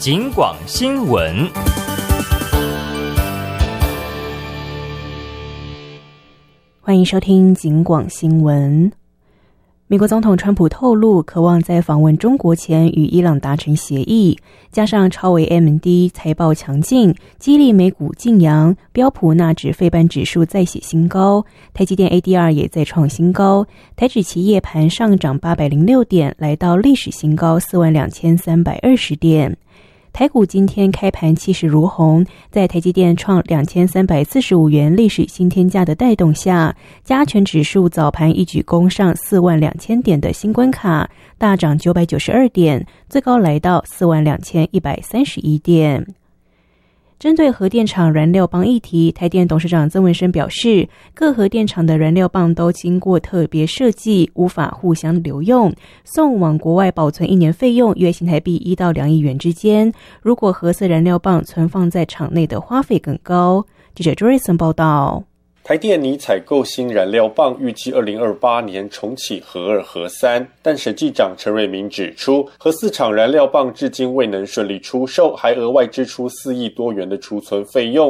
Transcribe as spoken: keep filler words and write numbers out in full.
警广新闻。 欢迎收听警广新闻。美国总统川普透露，渴望在访问中国前与伊朗达成协议，加上超微 A M D 财报强劲，激励美股劲扬，标普纳指费半指数再写新高，台积电 A D R 也再创新高，台指期夜盘上涨八百零六点，来到历史新高四万两千三百二十点。台股今天开盘气势如虹，在台积电创两千三百四十五元历史新天价的带动下，加权指数早盘一举攻上四万两千点的新关卡，大涨九百九十二点，最高来到四万两千一百三十一点。针对核电厂燃料棒议题，台电董事长曾文生表示，各核电厂的燃料棒都经过特别设计，无法互相流用，送往国外保存一年费用约新台币一到两亿元之间，如果核色燃料棒存放在厂内的花费更高。记者 Joyson 报道。 台电拟采购新燃料棒，预计二零二八年重启核二、核三，但审计长陈瑞明指出，核四厂燃料棒至今未能顺利出售，还额外支出四亿多元的储存费用，